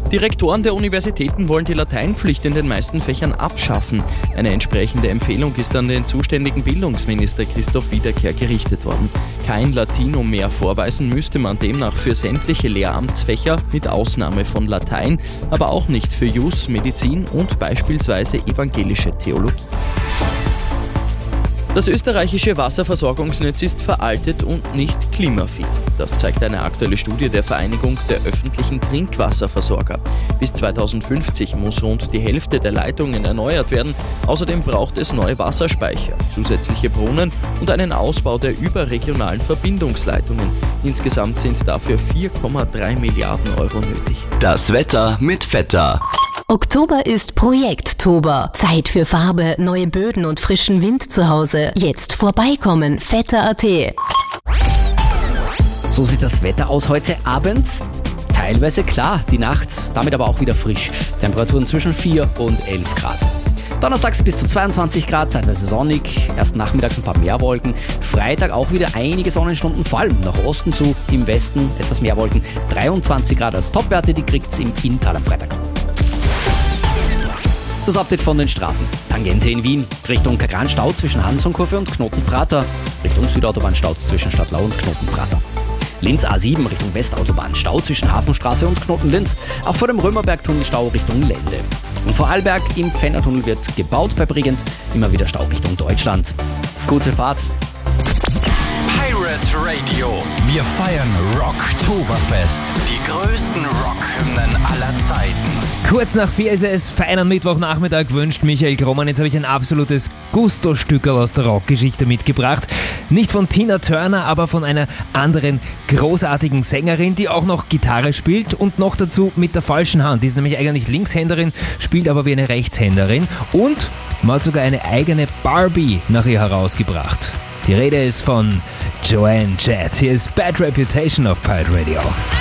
Die Rektoren der Universitäten wollen die Lateinpflicht in den meisten Fächern abschaffen. Eine entsprechende Empfehlung ist an den zuständigen Bildungsminister Christoph Wiederkehr gerichtet worden. Kein Latinum mehr vorweisen müsste man demnach für sämtliche Lehramtsfächer mit Ausnahme von Latein, aber auch nicht für Jus, Medizin und beispielsweise evangelische Theologie. Das österreichische Wasserversorgungsnetz ist veraltet und nicht klimafit. Das zeigt eine aktuelle Studie der Vereinigung der öffentlichen Trinkwasserversorger. Bis 2050 muss rund die Hälfte der Leitungen erneuert werden. Außerdem braucht es neue Wasserspeicher, zusätzliche Brunnen und einen Ausbau der überregionalen Verbindungsleitungen. Insgesamt sind dafür 4,3 Milliarden Euro nötig. Das Wetter mit Vetter. Oktober ist Projekttober. Zeit für Farbe, neue Böden und frischen Wind zu Hause. Jetzt vorbeikommen, vetter.at. So sieht das Wetter aus heute Abend. Teilweise klar, die Nacht, damit aber auch wieder frisch. Temperaturen zwischen 4 und 11 Grad. Donnerstags bis zu 22 Grad, zeitweise sonnig, erst nachmittags ein paar mehr Wolken. Freitag auch wieder einige Sonnenstunden, vor allem nach Osten zu, im Westen etwas mehr Wolken. 23 Grad als Topwerte, die kriegt's im Inntal am Freitag. Das Update von den Straßen. Tangente in Wien, Richtung Kagran Stau zwischen Hansonkurve und Knotenprater. Richtung Südautobahn Stau zwischen Stadtlau und Knotenprater. Linz A7 Richtung Westautobahn Stau zwischen Hafenstraße und Knotenlinz. Auch vor dem Römerbergtunnel Stau Richtung Lende. Und vor Arlberg im Fennertunnel wird gebaut bei Bregenz. Immer wieder Stau Richtung Deutschland. Gute Fahrt. Pirate Radio. Wir feiern Rocktoberfest. Die größten Rockhymnen aller Zeiten. Kurz nach 4 ist es, feinen Mittwochnachmittag wünscht Michael Kromann. Jetzt habe ich ein absolutes Gusto-Stückerl aus der Rockgeschichte mitgebracht. Nicht von Tina Turner, aber von einer anderen großartigen Sängerin, die auch noch Gitarre spielt und noch dazu mit der falschen Hand. Die ist nämlich eigentlich Linkshänderin, spielt aber wie eine Rechtshänderin und man hat sogar eine eigene Barbie nach ihr herausgebracht. Die Rede ist von Joan Jett. Hier ist Bad Reputation auf Pirate Radio.